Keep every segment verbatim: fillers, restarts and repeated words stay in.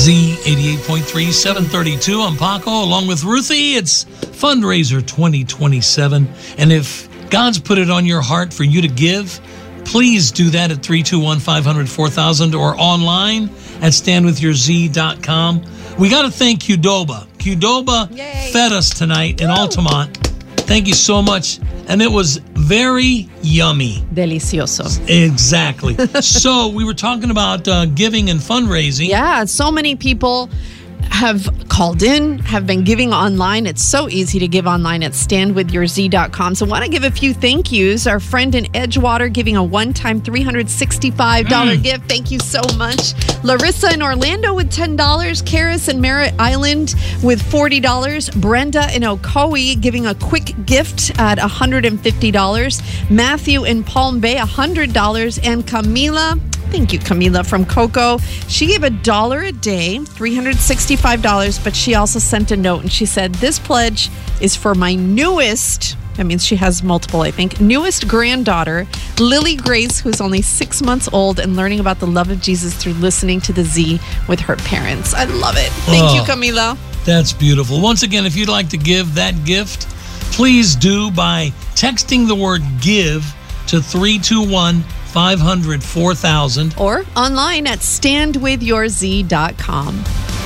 Z eighty-eight point three, seven thirty-two. I'm Paco, along with Ruthie. It's Fundraiser twenty twenty-seven. And if God's put it on your heart for you to give, please do that at three two one, five hundred, four thousand or online at stand with your z dot com. We got to thank Qdoba. Qdoba Yay. Fed us tonight in Woo. Altamont. Thank you so much. And it was very yummy. Delicioso. Exactly. So we were talking about uh, giving and fundraising. Yeah, so many people have called in, have been giving online. It's so easy to give online at stand with your z dot com. So I want to give a few thank yous. Our friend in Edgewater giving a one-time three hundred sixty-five dollars mm. gift. Thank you so much. Larissa in Orlando with ten dollars. Karis in Merritt Island with forty dollars. Brenda in Ocoee giving a quick gift at one hundred fifty dollars. Matthew in Palm Bay, one hundred dollars. And Camila, thank you, Camila from Cocoa. She gave a dollar a day, three hundred sixty-five dollars, but she also sent a note and she said, this pledge is for my newest, that means she has multiple, I think, newest granddaughter, Lily Grace, who's only six months old and learning about the love of Jesus through listening to the Z with her parents. I love it. Thank oh, you, Camila. That's beautiful. Once again, if you'd like to give that gift, please do by texting the word give to three two one, five hundred, four thousand. Or online at stand with your z dot com.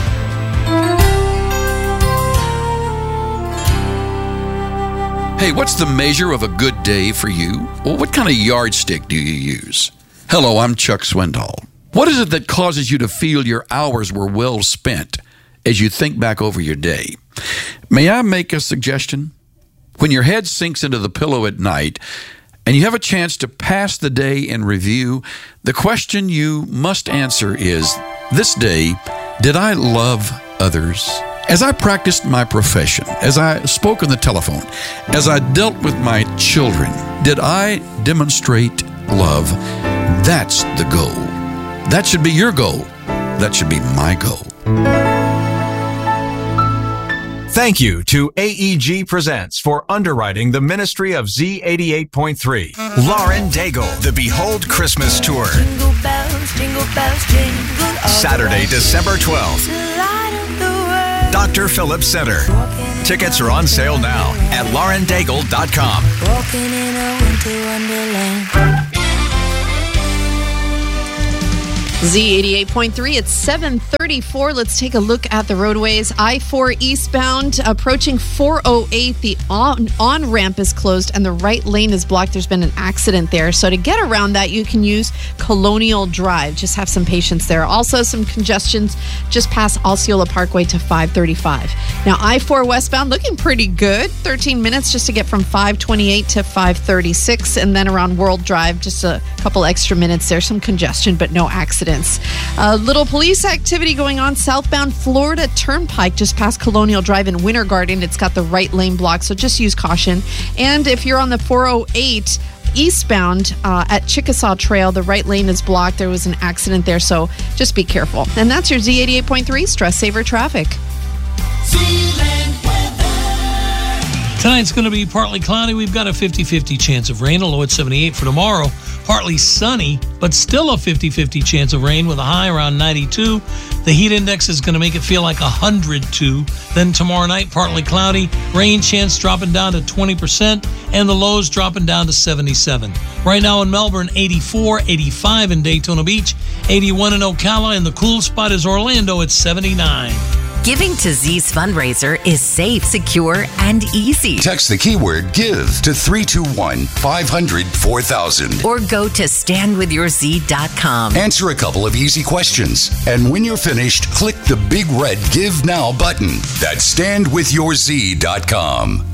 Hey, what's the measure of a good day for you? Well, what kind of yardstick do you use? Hello, I'm Chuck Swindoll. What is it that causes you to feel your hours were well spent as you think back over your day? May I make a suggestion? When your head sinks into the pillow at night and you have a chance to pass the day in review, the question you must answer is, this day, did I love others? As I practiced my profession, as I spoke on the telephone, as I dealt with my children, did I demonstrate love? That's the goal. That should be your goal. That should be my goal. Thank you to A E G Presents for underwriting the ministry of Z eighty-eight point three. Lauren Daigle, the Behold Christmas Tour. Jingle bells, jingle bells, jingle Saturday, December twelfth. Doctor Phillips Center. Tickets are on sale now at lauren daigle dot com. Walking in a winter wonderland. Z eighty-eight point three, it's seven thirty-four. Let's take a look at the roadways. I four eastbound, approaching four oh eight. The on, on ramp is closed and the right lane is blocked. There's been an accident there. So to get around that, you can use Colonial Drive. Just have some patience there. Also, some congestions just past Osceola Parkway to five thirty-five. Now, I four westbound looking pretty good. thirteen minutes just to get from five twenty-eight to five thirty-six. And then around World Drive, just a couple extra minutes there. Some congestion, but no accident. A little police activity going on southbound Florida Turnpike just past Colonial Drive in Winter Garden. It's got the right lane blocked, so just use caution. And if you're on the four oh eight eastbound uh, at Chickasaw Trail, the right lane is blocked. There was an accident there, so just be careful. And that's your Z eighty-eight point three Stress Saver Traffic. Tonight's going to be partly cloudy. We've got a fifty-fifty chance of rain, a low at seventy-eight. For tomorrow, partly sunny, but still a fifty-fifty chance of rain with a high around ninety-two. The heat index is going to make it feel like one hundred two. Then tomorrow night, partly cloudy. Rain chance dropping down to twenty percent, and the lows dropping down to seventy-seven. Right now in Melbourne, eighty-four, eighty-five in Daytona Beach, eighty-one in Ocala, and the cool spot is Orlando at seventy-nine. Giving to Z's fundraiser is safe, secure, and easy. Text the keyword GIVE to three two one, five hundred, four thousand. Or go to stand with your z dot com. Answer a couple of easy questions. And when you're finished, click the big red Give Now button. That's stand with your z dot com.